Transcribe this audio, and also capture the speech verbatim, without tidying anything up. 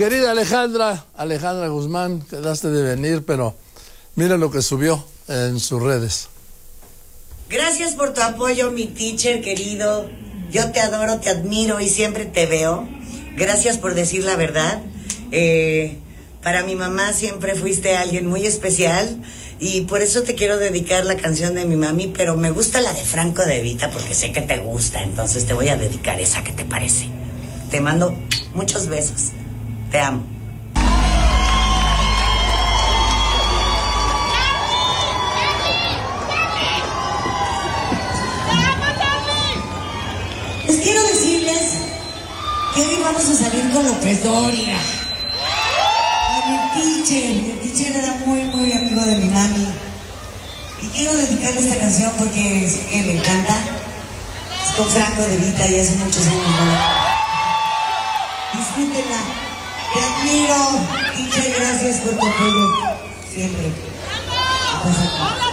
Querida Alejandra, Alejandra Guzmán, quedaste de venir, pero mira lo que subió en sus redes. Gracias por tu apoyo, mi teacher querido. Yo te adoro, te admiro y siempre te veo. Gracias por decir la verdad. Eh, para mi mamá siempre fuiste alguien muy especial y por eso te quiero dedicar la canción de mi mami, pero me gusta la de Franco De Vita porque sé que te gusta, entonces te voy a dedicar esa. ¿Qué te parece? Te mando muchos besos. Te amo. Les quiero decirles que hoy vamos a salir con López Dóriga. Mi teacher, mi teacher era muy, muy amigo de mi mami. Y quiero dedicarle esta canción porque sé que me encanta. Es con Franco De Vita y hace muchos años, ¿no? Disfrútenla. Te admiro, teacher, gracias por tu apoyo. Siempre.